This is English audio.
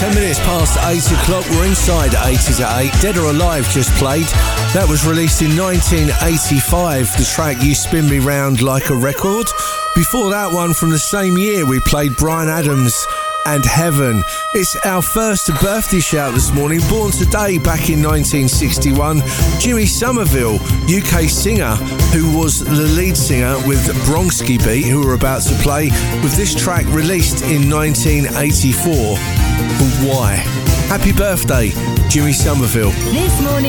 10 minutes past 8 o'clock. We're inside 80s at 8. Dead or Alive just played. That was released in 1985. The track You Spin Me Round Like a Record. Before that one, from the same year, we played Bryan Adams and Heaven. It's our first birthday shout this morning. Born today back in 1961, Jimmy Somerville, UK singer who was the lead singer with Bronski Beat, who we're about to play, with this track released in 1984 called Why. Happy birthday, Jimmy Somerville. This morning